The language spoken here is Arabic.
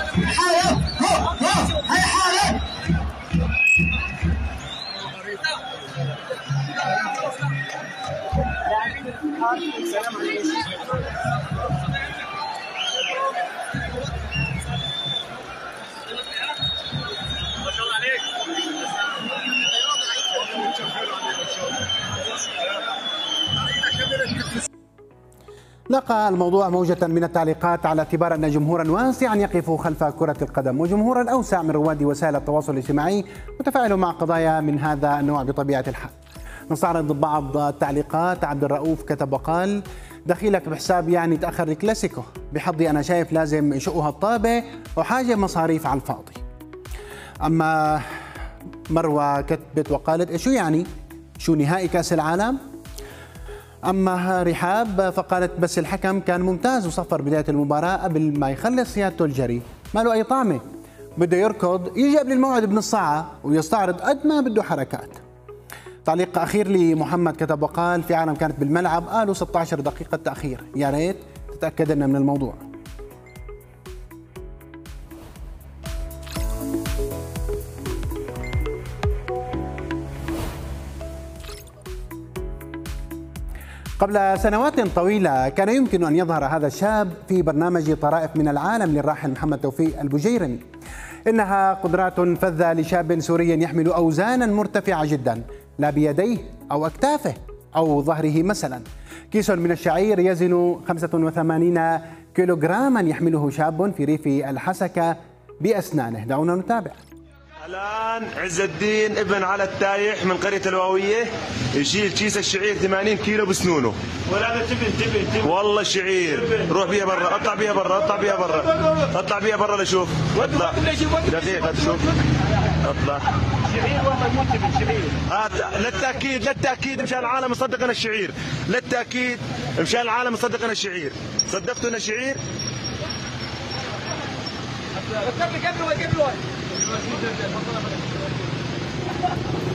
لقى الموضوع موجة من التعليقات على اعتبار أن جمهورا واسعا يقف خلف كرة القدم وجمهورا أوسع من رواد وسائل التواصل الاجتماعي متفاعل مع قضايا من هذا النوع بطبيعة الحال. نستعرض بعض التعليقات. عبد الرؤوف كتب وقال: دخيلك بحساب يعني تأخر الكلاسيكو، بحظي أنا شايف لازم يشقوا هالطابة وحاجة مصاريف على الفاضي. أما مروة كتبت وقالت: شو يعني؟ شو نهائي كأس العالم؟ أما رحاب فقالت: بس الحكم كان ممتاز وصفر بداية المباراة قبل ما يخلص سيادته الجري، ما له أي طعمة، بده يركض يجي قبل الموعد بنص ساعة ويستعرض قد ما بده حركات. تعليق أخير لمحمد كتب وقال: في عالم كانت بالملعب قالوا 16 دقيقة تأخير، يا ريت تتأكد لنا من الموضوع. قبل سنوات طويلة كان يمكن أن يظهر هذا الشاب في برنامج طرائف من العالم للراحل محمد توفيق البجيرمي. إنها قدرات فذة لشاب سوري يحمل أوزانا مرتفعة جدا، لا بيديه أو أكتافه أو ظهره مثلا. كيس من الشعير يزن 85 كيلوغراما يحمله شاب في ريف الحسكة بأسنانه. دعونا نتابع. الآن عز الدين ابن على التايح من قرية الواوية يشيل كيس الشعير 80 كيلو بسنونه. ولا هذا تبن والله الشعير. روح بيها برا، اطلع بيها برا، اطلع بيها برا، اطلع بيها برا لشوف. اطلع دقيقة تشوف. اطلع. شعير والله مو تبن شعير. للتأكيد للتأكيد مشان العالم يصدق أنا الشعير. للتأكيد مشان العالم يصدق أنا الشعير. صدقتوا أنا الشعير؟ قبل